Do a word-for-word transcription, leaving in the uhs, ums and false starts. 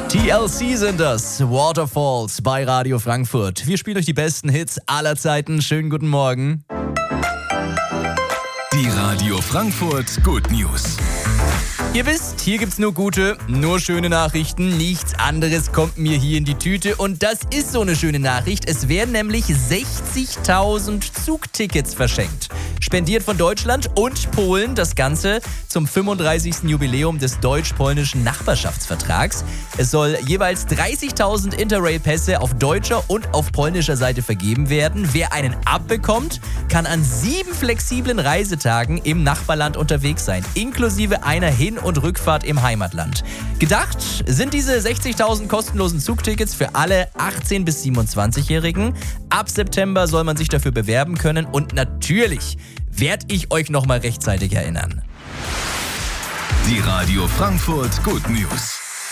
T L C sind das, Waterfalls bei Radio Frankfurt. Wir spielen euch die besten Hits aller Zeiten. Schönen guten Morgen. Die Radio Frankfurt Good News. Ihr wisst, hier gibt's nur gute, nur schöne Nachrichten. Nichts anderes kommt mir hier in die Tüte. Und das ist so eine schöne Nachricht. Es werden nämlich sechzigtausend Zugtickets verschenkt. Spendiert von Deutschland und Polen. Das Ganze zum fünfunddreißigsten Jubiläum des deutsch-polnischen Nachbarschaftsvertrags. Es soll jeweils dreißigtausend Interrail-Pässe auf deutscher und auf polnischer Seite vergeben werden. Wer einen abbekommt, kann an sieben flexiblen Reisetagen im Nachbarland unterwegs sein, inklusive einer Hin- und Rückfahrt im Heimatland. Gedacht sind diese sechzigtausend kostenlosen Zugtickets für alle achtzehn- bis siebenundzwanzigjährigen. Ab September soll man sich dafür bewerben können und natürlich werde ich euch nochmal rechtzeitig erinnern. Die Radio Frankfurt Good News.